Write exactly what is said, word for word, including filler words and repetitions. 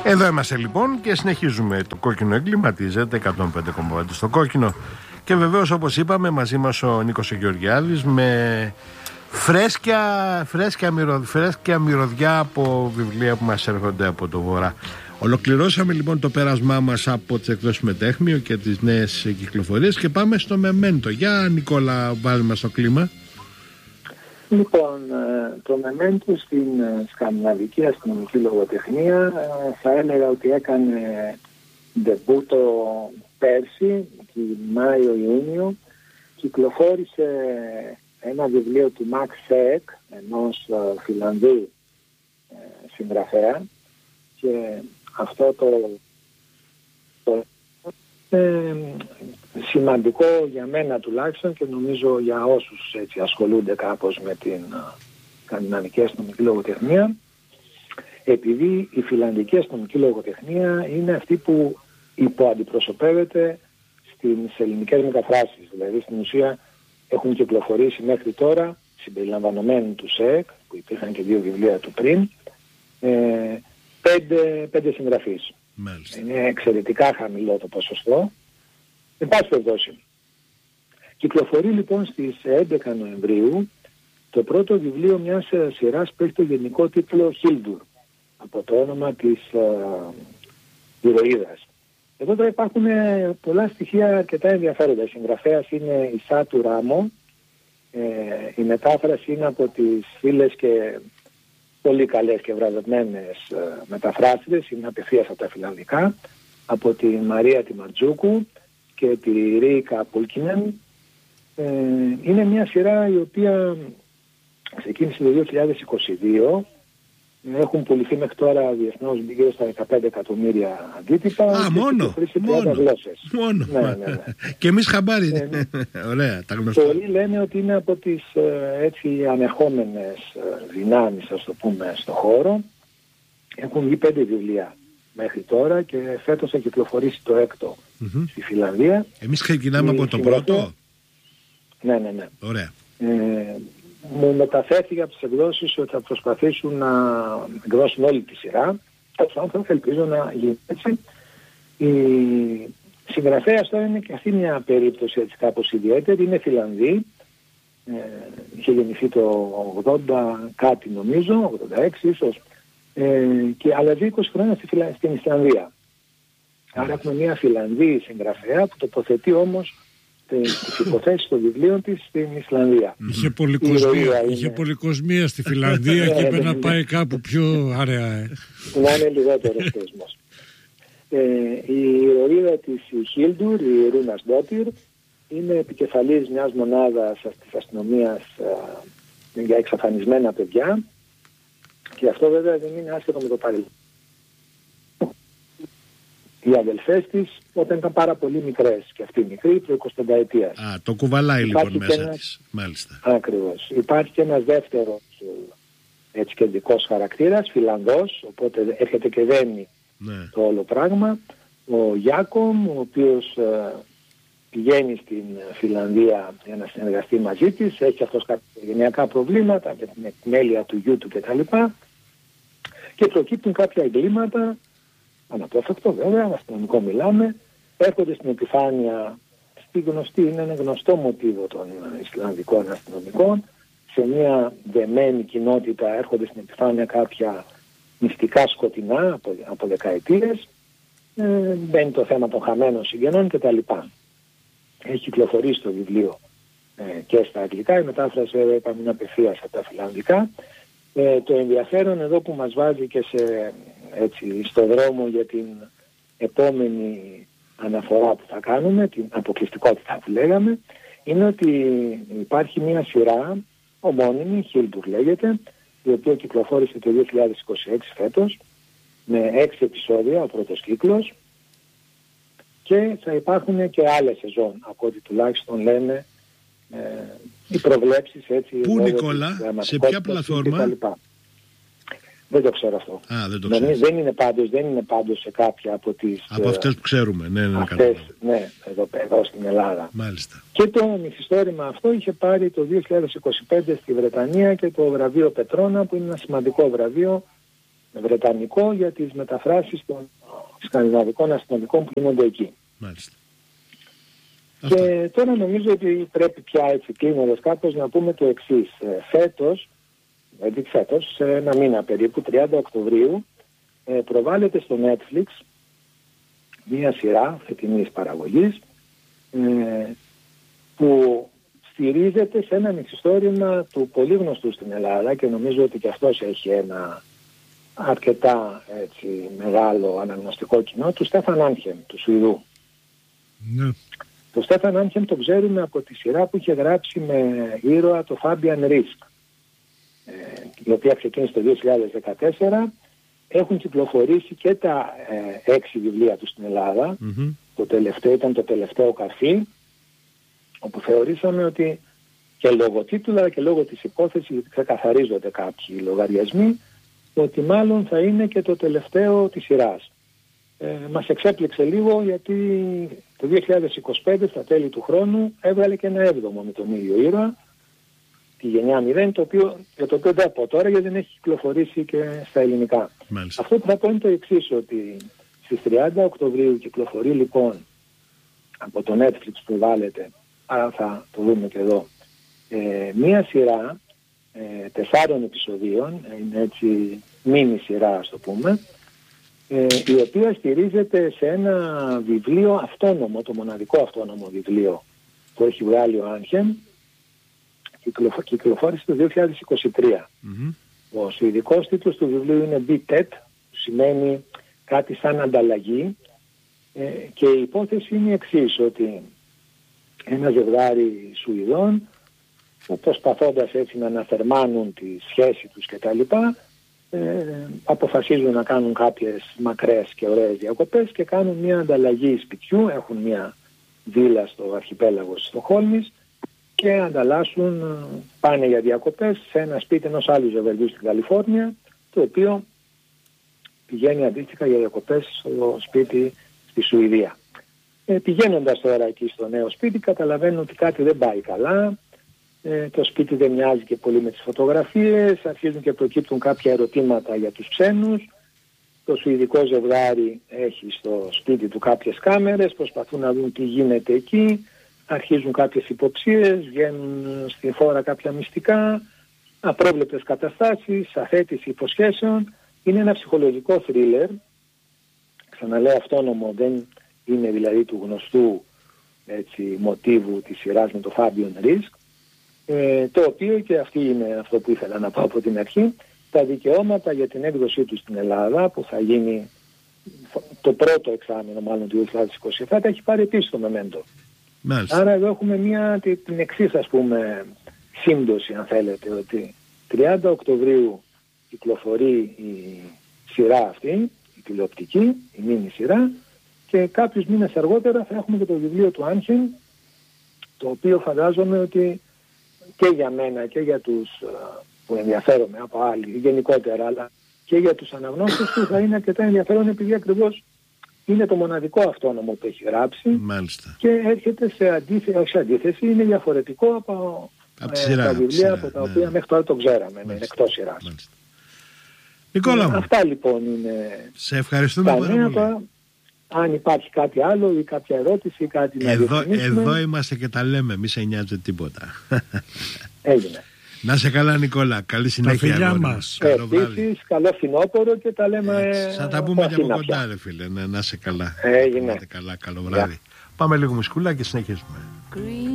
Εδώ είμαστε λοιπόν και συνεχίζουμε. Το κόκκινο εγκληματίζεται εκατόν πέντε κόμμα πέντε στο κόκκινο. Και βεβαίως, όπως είπαμε, μαζί μας ο Νίκος Γεωργιάδης με φρέσκια, φρέσκια, μυρωδιά, φρέσκια μυρωδιά από βιβλία που μας έρχονται από το Βορρά. Ολοκληρώσαμε λοιπόν το πέρασμά μας από τις εκδόσεις Μετέχμιο και τις νέες κυκλοφορίες και πάμε στο Μεμέντο. Για Νικόλα, βάλουμε στο κλίμα. Λοιπόν, το Μεμέντο στην σκανδιναβική αστυνομική λογοτεχνία θα έλεγα ότι έκανε ντεμπούτο πέρσι, Μάιο-Ιούνιο. Κυκλοφόρησε ένα βιβλίο του Max Σέεκ, ενός Φιλανδού συγγραφέα, και αυτό το, το ε, σημαντικό για μένα τουλάχιστον και νομίζω για όσους έτσι ασχολούνται κάπως με την σκανδιναβική αστυνομική λογοτεχνία, επειδή η φιλανδική αστυνομική λογοτεχνία είναι αυτή που υποαντιπροσωπεύεται στις ελληνικές μεταφράσεις. Δηλαδή στην ουσία έχουν κυκλοφορήσει μέχρι τώρα, συμπεριλαμβανομένου του ΣΕΚ, που υπήρχαν και δύο βιβλία του πριν, ε, πέντε, πέντε συγγραφείς. Μάλιστα. Είναι εξαιρετικά χαμηλό το ποσοστό. Εν πάση περιπτώσει, κυκλοφορεί λοιπόν στις έντεκα Νοεμβρίου το πρώτο βιβλίο μιας σειράς που έχει το γενικό τίτλο Hildur, από το όνομα της uh, ηρωίδας. Εδώ τώρα υπάρχουν πολλά στοιχεία αρκετά ενδιαφέροντα. Η συγγραφέας είναι η Σάτου Ράμο. Ε, η μετάφραση είναι από τις φίλες και πολύ καλές και βραβευμένες ε, μεταφράσιδες. Είναι απευθείας από τα φιλανδικά. Από τη Μαρία τη Μαρτζούκου και τη Ρίκα Πούλκινεν. Ε, είναι μια σειρά η οποία ξεκίνησε το δύο χιλιάδες είκοσι δύο. Έχουν πουληθεί μέχρι τώρα διεθνώς γύρω στα δεκαπέντε εκατομμύρια αντίτυπα. Α, μόνο, μόνο, μόνο. Ναι, ναι, ναι. Και εμείς χαμπάρι. Ε, ναι. Ωραία, τα γνωστά. Πολλοί λένε ότι είναι από τις έτσι ανεχόμενες δυνάμεις, ας το πούμε, στο χώρο. Έχουν βγει πέντε βιβλία μέχρι τώρα και φέτος θα κυκλοφορήσει το έκτο mm-hmm. στη Φιλανδία. Εμείς ξεκινάμε από το πρώτο. Ναι, ναι, ναι. Ωραία. Ε, μου μεταφέρθηκε από τις εκδόσεις ότι θα προσπαθήσουν να εκδώσουν όλη τη σειρά. Αυτό άνθρωπο ελπίζω να γίνει έτσι. Η συγγραφέα τώρα είναι και αυτή μια περίπτωση έτσι κάπως ιδιαίτερη. Είναι Φιλανδή. Ε, είχε γεννηθεί το ογδόντα κάτι νομίζω, ογδόντα έξι ίσως. Ε, και αλλά ζει είκοσι χρόνια στη Φιλα... στην Ισλανδία. Άρα έχουμε μια Φιλανδή συγγραφέα που τοποθετεί όμως τις υποθέσεις των βιβλίων της στην Ισλανδία. Είχε πολυκοσμία, είχε πολυκοσμία στη Φιλανδία και είπε να πάει κάπου πιο αραιά. Ε. Να είναι λιγότερος κόσμος. Ε, η ηρωίδα της Hildur, η Ρούνας Ντότιρ, είναι επικεφαλής μιας μονάδας της αστυνομίας ε, για εξαφανισμένα παιδιά, και αυτό βέβαια δεν είναι άσχετο με το παρελθόν. Οι αδελφές της όταν ήταν πάρα πολύ μικρές και αυτή μικρή, προ εικοσιπενταετίας. Α, το κουβαλάει λοιπόν μέσα ένας... της. Μάλιστα. Ακριβώς. Υπάρχει και ένας δεύτερος έτσι κεντρικός χαρακτήρας, Φιλανδός, οπότε έρχεται και δένει ναι. το όλο πράγμα. Ο Γιάκομ, ο οποίος ε, πηγαίνει στην Φιλανδία για να συνεργαστεί μαζί της, έχει αυτός κάποια γενιακά προβλήματα με την επιμέλεια του γιού του κτλ. Και προκύπτουν κάποια εγκλήματα, αναπόφευκτο βέβαια, αστυνομικό μιλάμε, έρχονται στην επιφάνεια, στη γνωστή, είναι ένα γνωστό μοτίβο των Ισλανδικών αστυνομικών, σε μια δεμένη κοινότητα έρχονται στην επιφάνεια κάποια μυστικά σκοτεινά από, από δεκαετίες, ε, μπαίνει το θέμα των χαμένων συγγενών κτλ. Έχει κυκλοφορήσει το βιβλίο ε, και στα αγγλικά, η μετάφραση βέβαια είπαμε είναι απευθείας από τα φιλανδικά. Ε, το ενδιαφέρον εδώ που μας βάζει και σε, έτσι, στο δρόμο για την επόμενη αναφορά που θα κάνουμε, την αποκλειστικότητα που λέγαμε, είναι ότι υπάρχει μια σειρά ομώνυμη, Hildur λέγεται, η οποία κυκλοφόρησε το δύο χιλιάδες είκοσι έξι φέτος, με έξι επεισόδια ο πρώτος κύκλος, και θα υπάρχουν και άλλες σεζόν, από ό,τι τουλάχιστον λένε ε, οι προβλέψεις έτσι. Πού Νικόλα, σε ποια πλατφόρμα? Δεν το ξέρω αυτό. Α, δεν, το δεν, δεν είναι πάντως, δεν είναι πάντως σε κάποια από τις... Από αυτές που ξέρουμε, ναι, ναι, αυτές, ναι, εδώ, εδώ στην Ελλάδα. Μάλιστα. Και το μυθιστόρημα αυτό είχε πάρει το δύο χιλιάδες είκοσι πέντε στη Βρετανία και το βραβείο Πετρώνα, που είναι ένα σημαντικό βραβείο βρετανικό για τις μεταφράσεις των σκανδιναβικών αστυνομικών που γίνονται εκεί. Μάλιστα. Και Αυτό. τώρα νομίζω ότι πρέπει πια έτσι κλείνοντας κάπως να πούμε το εξής. Φέτος, δηλαδή φέτος, σε ένα μήνα περίπου, τριάντα Οκτωβρίου, προβάλλεται στο Netflix μία σειρά φετινής παραγωγής που στηρίζεται σε ένα μυθιστόρημα του πολύ γνωστού στην Ελλάδα και νομίζω ότι και αυτός έχει ένα αρκετά έτσι, μεγάλο αναγνωστικό κοινό, του Στέφαν Άνχεμ, του Σουηδού. Ναι. Το Στέφαν Άνχεμ το ξέρουμε από τη σειρά που είχε γράψει με ήρωα το Φάμπιαν Ρίσκ, ε, η οποία ξεκίνησε το δύο χιλιάδες δεκατέσσερα. Έχουν κυκλοφορήσει και τα ε, έξι βιβλία του στην Ελλάδα. Mm-hmm. Το τελευταίο ήταν το τελευταίο καρφί, όπου θεωρήσαμε ότι και λόγω τίτλου αλλά και λόγω της υπόθεσης, γιατί ξεκαθαρίζονται κάποιοι λογαριασμοί, ότι μάλλον θα είναι και το τελευταίο της σειράς. Ε, μας εξέπληξε λίγο γιατί το δύο χιλιάδες είκοσι πέντε στα τέλη του χρόνου έβγαλε και ένα έβδομο με τον ίδιο ήρωα, τη γενιά μηδέν, το οποίο, για το οποίο δεν πω τώρα γιατί δεν έχει κυκλοφορήσει και στα ελληνικά. Μάλιστα. Αυτό που θα πω είναι το εξής, ότι στις τριάντα Οκτωβρίου κυκλοφορεί λοιπόν από το Netflix που βάλετε, άρα θα το δούμε και εδώ, ε, μία σειρά ε, τεσσάρων επεισοδίων, είναι έτσι μίνι σειρά ας το πούμε, ε, η οποία στηρίζεται σε ένα βιβλίο αυτόνομο, το μοναδικό αυτόνομο βιβλίο που έχει βγάλει ο Άνχεμ, κυκλοφο, κυκλοφόρησε το δύο χιλιάδες είκοσι τρία. Mm-hmm. Ο σουηδικός τίτλος του βιβλίου είναι Bitet, που σημαίνει κάτι σαν ανταλλαγή, ε, και η υπόθεση είναι η εξής, ότι ένα ζευγάρι Σουηδών, προσπαθώντας έτσι να αναθερμάνουν τη σχέση τους κτλ, ε, αποφασίζουν να κάνουν κάποιες μακρές και ωραίες διακοπές και κάνουν μια ανταλλαγή σπιτιού, έχουν μια βίλα στο αρχιπέλαγο της Στοκχόλμης και ανταλλάσσουν, πάνε για διακοπές σε ένα σπίτι ενός άλλου ζευγαριού στην Καλιφόρνια, το οποίο πηγαίνει αντίστοιχα για διακοπές στο σπίτι στη Σουηδία. Ε, πηγαίνοντας τώρα εκεί στο νέο σπίτι καταλαβαίνουν ότι κάτι δεν πάει καλά, ε, το σπίτι δεν μοιάζει και πολύ με τις φωτογραφίες, αρχίζουν και προκύπτουν κάποια ερωτήματα για τους ξένους, το σουηδικό ζευγάρι έχει στο σπίτι του κάποιες κάμερες, προσπαθούν να δουν τι γίνεται εκεί, αρχίζουν κάποιες υποψίες, βγαίνουν στη φόρα κάποια μυστικά, απρόβλεπτες καταστάσεις, αθέτηση υποσχέσεων. Είναι ένα ψυχολογικό θρίλερ, ξαναλέω αυτόνομο, δεν είναι δηλαδή του γνωστού έτσι, μοτίβου της σειράς με το Fabian Risk, ε, το οποίο και αυτή είναι αυτό που ήθελα να πω από την αρχή, τα δικαιώματα για την έκδοσή του στην Ελλάδα που θα γίνει το πρώτο εξάμηνο μάλλον του δύο χιλιάδες είκοσι επτά, τα έχει πάρει επίσης το Memento. Μάλιστα. Άρα εδώ έχουμε μια, την εξής ας πούμε σύμπτωση αν θέλετε, ότι τριάντα Οκτωβρίου κυκλοφορεί η σειρά αυτή, η τηλεοπτική, η μίνι σειρά, και κάποιους μήνες αργότερα θα έχουμε και το βιβλίο του Άνχεμ, το οποίο φαντάζομαι ότι και για μένα και για τους που ενδιαφέρομαι από άλλοι γενικότερα, αλλά και για τους αναγνώστες του θα είναι αρκετά ενδιαφέρον, επειδή ακριβώς είναι το μοναδικό αυτόνομο που έχει γράψει. Μάλιστα. Και έρχεται σε αντίθεση, όχι σε αντίθεση, είναι διαφορετικό από, από ε, σειρά, τα βιβλία σειρά, από τα ναι. οποία μέχρι τώρα το ξέραμε, είναι εκτός σειράς. Μάλιστα. Νικόλα μου. Αυτά λοιπόν είναι. Σε ευχαριστούμε πάρα πολύ. Αν υπάρχει κάτι άλλο ή κάποια ερώτηση ή κάτι να εδώ, εδώ είμαστε και τα λέμε, μη σε νοιάζει τίποτα. Έγινε. Να σε καλά Νικόλα, καλή συνέχεια. Τα φιλιά μας. Καλό βράδυ. Καλό φθινόπωρο και τα λέμε. Ε, θα τα πούμε και από κοντά ρε φίλε, ναι, να σε καλά. Έγινε. Να καλά, καλό βράδυ. Yeah. Πάμε λίγο μουσκούλα και συνεχίζουμε.